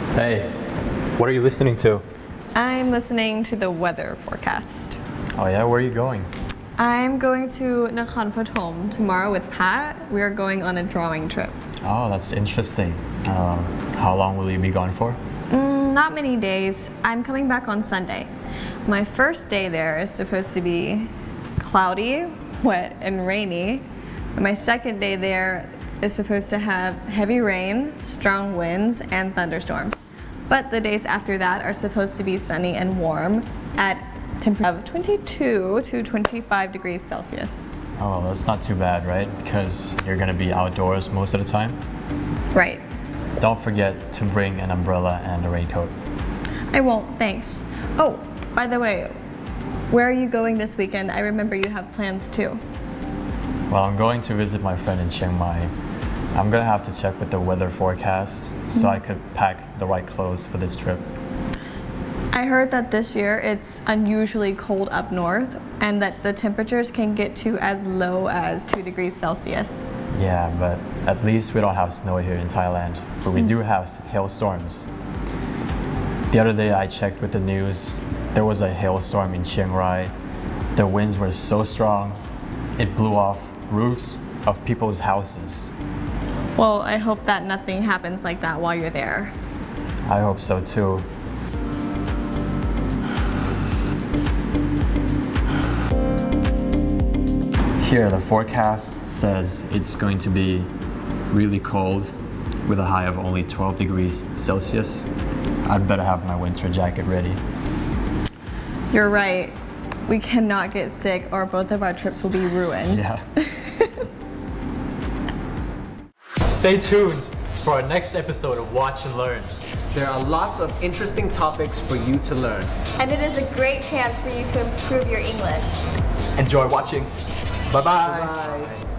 Hey, what are you listening to? I'm listening to the weather forecast. Oh yeah, where are you going? I'm going to Nakhon Pathom tomorrow with Pat. We are going on a drawing trip. Oh, that's interesting. How long will you be gone for? Not many days. I'm coming back on Sunday. My first day there is supposed to be cloudy, wet, and rainy. And my second day there is supposed to have heavy rain, strong winds, and thunderstorms. But the days after that are supposed to be sunny and warm at temperature of 22 to 25 degrees Celsius. Oh, that's not too bad, right? Because you're gonna be outdoors most of the time. Right. Don't forget to bring an umbrella and a raincoat. I won't, thanks. Oh, by the way, where are you going this weekend? I remember you have plans too. Well, I'm going to visit my friend in Chiang Mai. I'm gonna have to check with the weather forecast so I could pack the right clothes for this trip. I heard that this year it's unusually cold up north and that the temperatures can get to as low as 2 degrees Celsius. Yeah, but at least we don't have snow here in Thailand, but we do have hailstorms. The other day I checked with the news, there was a hailstorm in Chiang Rai. The winds were so strong, it blew off roofs of people's houses. Well, I hope that nothing happens like that while you're there. I hope so too. Here, the forecast says it's going to be really cold with a high of only 12 degrees Celsius. I'd better have my winter jacket ready. You're right. We cannot get sick or both of our trips will be ruined. Yeah. Stay tuned for our next episode of Watch and Learn. There are lots of interesting topics for you to learn. And it is a great chance for you to improve your English. Enjoy watching. Bye-bye. Bye.